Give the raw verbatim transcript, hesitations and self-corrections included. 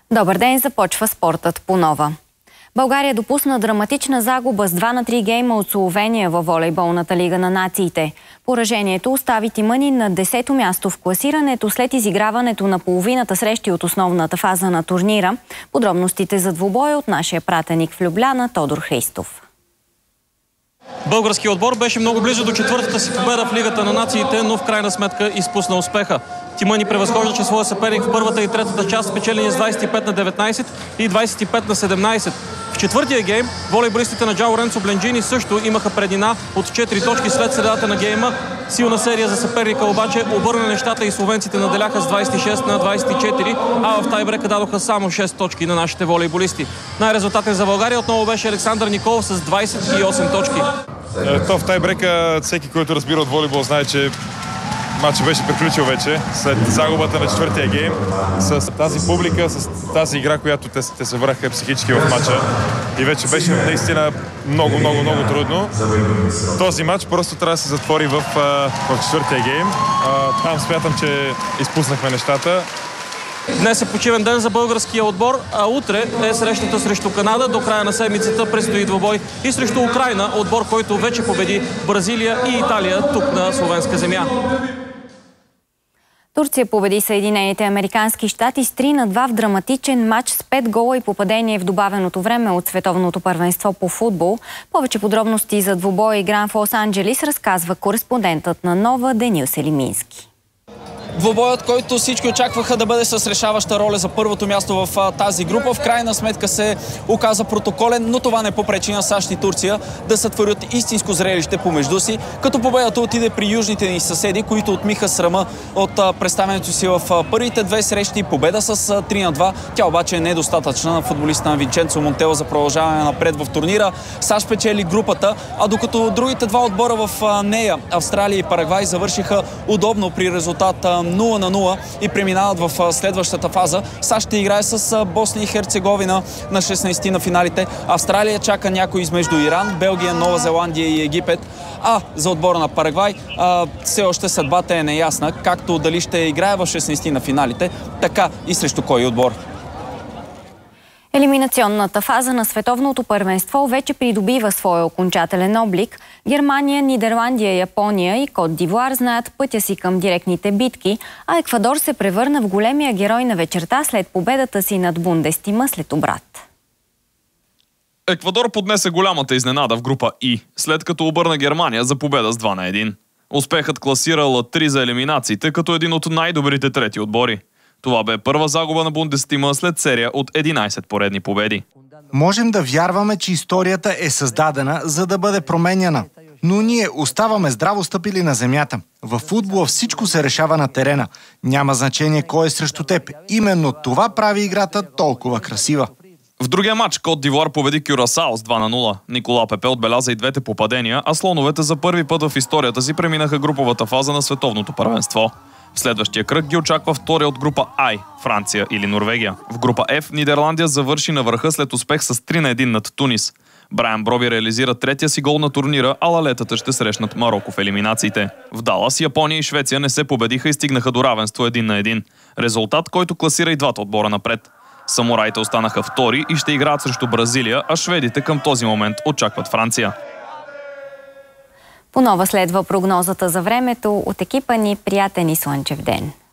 Добър ден, започва спортът по нова. България допусна драматична загуба с два на три гейма от Словения във волейболната лига на нациите. Поражението остави тима ни на десето място в класирането след изиграването на половината срещи от основната фаза на турнира. Подробностите за двубоя от нашия пратеник в Любляна Тодор Христов. Българският отбор беше много близо до четвъртата си победа в Лигата на нациите, но в крайна сметка изпусна успеха. Тима ни превъзхождаше своя съперник в първата и третата част, спечелени с двадесет и пет на деветнадесет и двадесет и пет на седемнадесет. В четвъртия гейм волейболистите на Джао Лоренцо Бленджини също имаха преднина от четири точки след средата на гейма. Силна серия за съперника обаче обърна нещата и словенците наделяха с двадесет и шест на двадесет и четири, а в тайбрека дадоха само шест точки на нашите волейболисти. Най-резултатен за България отново беше Александър Николов с двадесет и осем точки. То в тайбрека всеки, който разбира от волейбол, знае, че матчът беше приключил вече след загубата на четвъртия гейм. С тази публика, с тази игра, която те, те се върнаха психически в матча. И вече беше наистина много, много, много трудно. Този матч просто трябва да се затвори в, в четвъртия гейм. Там смятам, че изпуснахме нещата. Днес е почивен ден за българския отбор, а утре е срещата срещу Канада. До края на седмицата предстои двубой и срещу Украйна, отбор, който вече победи Бразилия и Италия тук на словенска земя. Турция победи Съединените американски щати с три на два в драматичен матч с пет гола и попадение в добавеното време от световното първенство по футбол. Повече подробности за двубоя, игран в Лос-Анджелис, разказва кореспондентът на Нова Денил Селимински. Двубоят, който всички очакваха да бъде с решаваща роля за първото място в а, тази група, в крайна сметка се оказа протоколен, но това не попречи на САЩ и Турция да сътворят истинско зрелище помежду си, като победата отиде при южните ни съседи, които отмиха срама от а, представянето си в а, първите две срещи. Победа с а, три на два. Тя обаче е недостатъчна на футболиста на Винченцо Монтела за продължаване напред в турнира. САЩ печели групата, а докато другите два отбора в а, нея, Австралия и Парагвай, завършиха удобно при резултата нула на нула и преминават в следващата фаза. САЩ ще играе с Босния и Херцеговина на шестнадесети на финалите. Австралия чака някой измежду Иран, Белгия, Нова Зеландия и Египет. А за отбора на Парагвай а, все още съдбата е неясна, както дали ще играе в шестнадесети на финалите, така и срещу кой отбор. Елиминационната фаза на световното първенство вече придобива своя окончателен облик. Германия, Нидерландия, Япония и Кот д'Ивуар знаят пътя си към директните битки, а Еквадор се превърна в големия герой на вечерта след победата си над Бундестима след обрат. Еквадор поднесе голямата изненада в група И, след като обърна Германия за победа с два на едно. Успехът класирала три за елиминациите като един от най-добрите трети отбори. Това бе първа загуба на Бундестима след серия от единадесет поредни победи. Можем да вярваме, че историята е създадена, за да бъде променяна. Но ние оставаме здраво стъпили на земята. Във футбола всичко се решава на терена. Няма значение кой е срещу теб. Именно това прави играта толкова красива. В другия матч Кот д'Ивуар победи Кюрасао с два на нула. Никола Пепе отбеляза и двете попадения, а слоновете за първи път в историята си преминаха груповата фаза на световното първенство. В следващия кръг ги очаква втория от група Ай – Франция или Норвегия. В група Ф Нидерландия завърши на върха след успех с три на едно над Тунис. Брайан Броби реализира третия си гол на турнира, а лалетата ще срещнат Мароко в елиминациите. В Далас Япония и Швеция не се победиха и стигнаха до равенство един на един. Резултат, който класира и двата отбора напред. Самураите останаха втори и ще играят срещу Бразилия, а шведите към този момент очакват Франция. По нова следва прогнозата за времето от екипа ни. Приятен и слънчев ден!